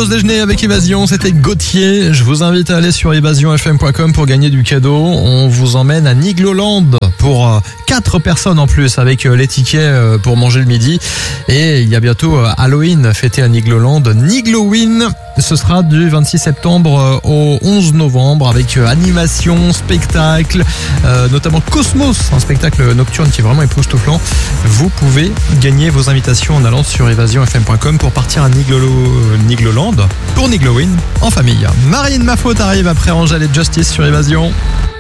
pause déjeuner avec Évasion, c'était Gauthier. Je vous invite à aller sur evasionfm.com pour gagner du cadeau. On vous emmène à Nigloland pour 4 personnes en plus avec les tickets pour manger le midi. Et il y a bientôt Halloween fêté à Nigloland. Nigloween, ce sera du 26 septembre au 11 novembre avec animation, spectacle, notamment Cosmos, un spectacle nocturne qui est vraiment époustouflant. Vous pouvez gagner vos invitations en allant sur evasionfm.com pour partir à Nigloland pour Nigloween en famille. Marine, ma faute arrive après Angèle et Justice sur Évasion.